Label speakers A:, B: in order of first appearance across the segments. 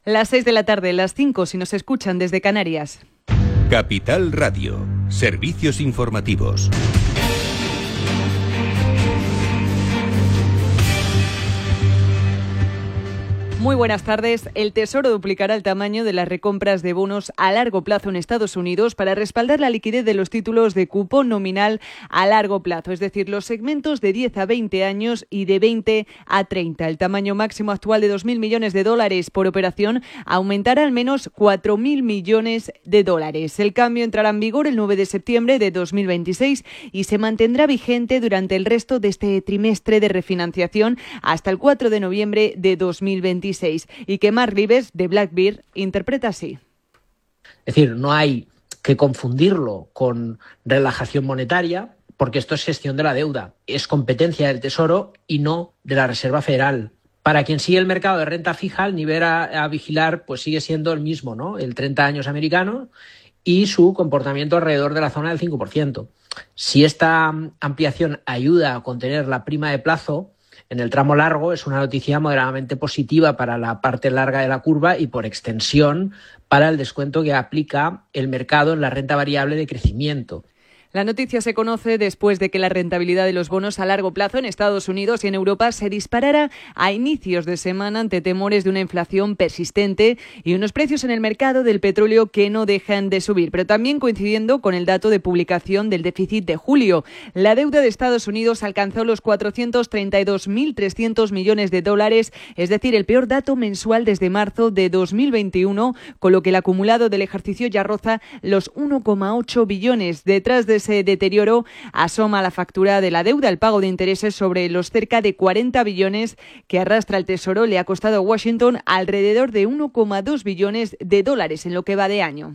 A: Las 6 de la tarde, las 5 si nos escuchan desde Canarias.
B: Capital Radio, servicios informativos.
A: Muy buenas tardes. El Tesoro duplicará el tamaño de las recompras de bonos a largo plazo en Estados Unidos para respaldar la liquidez de los títulos de cupón nominal a largo plazo, es decir, los segmentos de 10 a 20 años y de 20 a 30. El tamaño máximo actual de $2.000 millones por operación aumentará al menos $4.000 millones. El cambio entrará en vigor el 9 de septiembre de 2026 y se mantendrá vigente durante el resto de este trimestre de refinanciación hasta el 4 de noviembre de 2026. Y que Mark Libes, de Blackbeard, interpreta así.
C: Es decir, no hay que confundirlo con relajación monetaria, porque esto es gestión de la deuda, es competencia del Tesoro y no de la Reserva Federal. Para quien sigue el mercado de renta fija, el nivel a vigilar pues sigue siendo el mismo, ¿no? El 30 años americano y su comportamiento alrededor de la zona del 5%. Si esta ampliación ayuda a contener la prima de plazo en el tramo largo, es una noticia moderadamente positiva para la parte larga de la curva y, por extensión, para el descuento que aplica el mercado en la renta variable de crecimiento.
A: La noticia se conoce después de que la rentabilidad de los bonos a largo plazo en Estados Unidos y en Europa se disparara a inicios de semana ante temores de una inflación persistente y unos precios en el mercado del petróleo que no dejan de subir, pero también coincidiendo con el dato de publicación del déficit de julio. La deuda de Estados Unidos alcanzó los 432.300 millones de dólares, es decir, el peor dato mensual desde marzo de 2021, con lo que el acumulado del ejercicio ya roza los 1,8 billones. Detrás de ese deterioro asoma la factura de la deuda. El pago de intereses sobre los cerca de 40 billones que arrastra el Tesoro le ha costado a Washington alrededor de 1,2 billones de dólares en lo que va de año.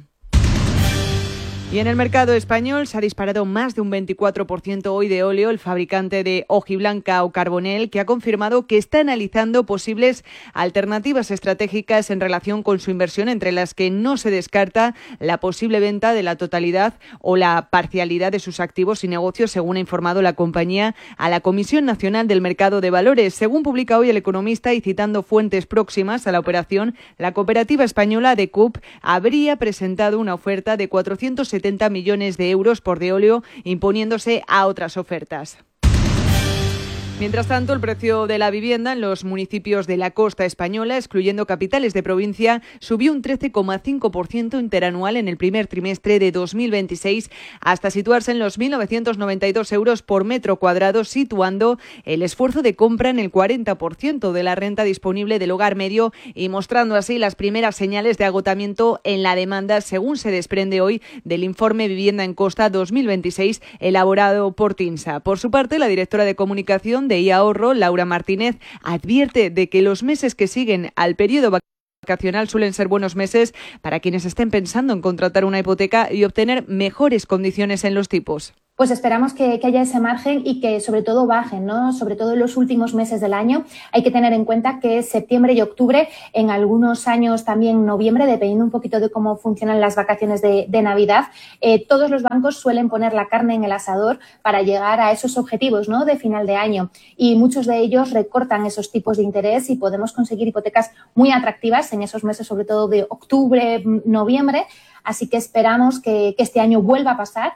A: Y en el mercado español se ha disparado más de un 24% hoy de óleo el fabricante de hojiblanca o Carbonell, que ha confirmado que está analizando posibles alternativas estratégicas en relación con su inversión, entre las que no se descarta la posible venta de la totalidad o la parcialidad de sus activos y negocios, según ha informado la compañía a la Comisión Nacional del Mercado de Valores. Según publica hoy El Economista y citando fuentes próximas a la operación, la cooperativa española de CUP habría presentado una oferta de 470 millones de euros por de óleo, imponiéndose a otras ofertas. Mientras tanto, el precio de la vivienda en los municipios de la costa española, excluyendo capitales de provincia, subió un 13,5% interanual en el primer trimestre de 2026 hasta situarse en los 1.992 euros por metro cuadrado, situando el esfuerzo de compra en el 40% de la renta disponible del hogar medio y mostrando así las primeras señales de agotamiento en la demanda, según se desprende hoy del informe Vivienda en Costa 2026 elaborado por TINSA. Por su parte, la directora de comunicación de iAhorro, Laura Martínez, advierte de que los meses que siguen al periodo vacacional suelen ser buenos meses para quienes estén pensando en contratar una hipoteca y obtener mejores condiciones en los tipos.
D: Pues esperamos que haya ese margen y que sobre todo bajen, ¿no? Sobre todo en los últimos meses del año. Hay que tener en cuenta que septiembre y octubre, en algunos años también noviembre, dependiendo un poquito de cómo funcionan las vacaciones de Navidad, todos los bancos suelen poner la carne en el asador para llegar a esos objetivos, ¿no?, de final de año. Y muchos de ellos recortan esos tipos de interés y podemos conseguir hipotecas muy atractivas en esos meses, sobre todo de octubre, noviembre. Así que esperamos que este año vuelva a pasar.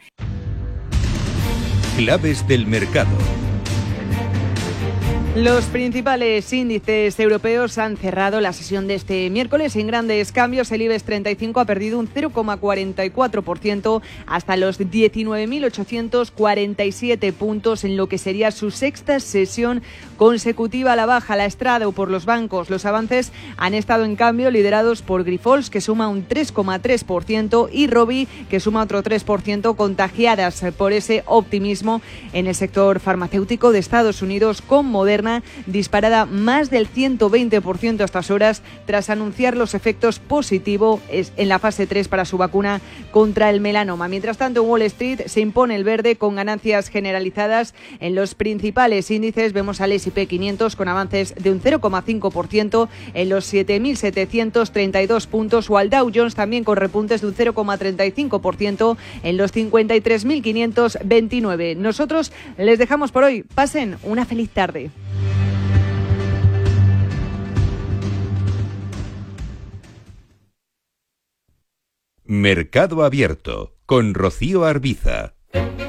B: Claves del mercado.
A: Los principales índices europeos han cerrado la sesión de este miércoles sin grandes cambios. El IBEX 35 ha perdido un 0,44% hasta los 19.847 puntos en lo que sería su sexta sesión consecutiva a la baja. La estrado por los bancos. Los avances han estado en cambio liderados por Grifols, que suma un 3,3%, y Rovi, que suma otro 3%, contagiadas por ese optimismo en el sector farmacéutico de Estados Unidos, con Moderna disparada más del 120% a estas horas tras anunciar los efectos positivos en la fase 3 para su vacuna contra el melanoma. Mientras tanto, en Wall Street se impone el verde con ganancias generalizadas en los principales índices. Vemos al S&P 500 con avances de un 0,5% en los 7.732 puntos, o al Dow Jones también con repuntes de un 0,35% en los 53.529. Nosotros les dejamos por hoy. Pasen una feliz tarde.
B: Mercado Abierto con Rocío Arbiza.